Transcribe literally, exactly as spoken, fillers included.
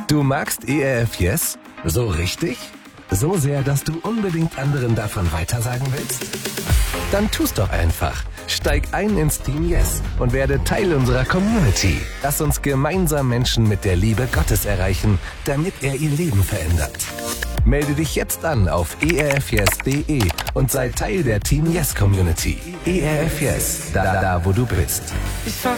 Du magst E R F Yes? So richtig? So sehr, dass du unbedingt anderen davon weitersagen willst? Dann tu's doch einfach. Steig ein ins Team Yes und werde Teil unserer Community. Lass uns gemeinsam Menschen mit der Liebe Gottes erreichen, damit er ihr Leben verändert. Melde dich jetzt an auf e r f yes punkt d e und sei Teil der Team Yes Community. E R F Yes, da, da wo du bist. Ich fahr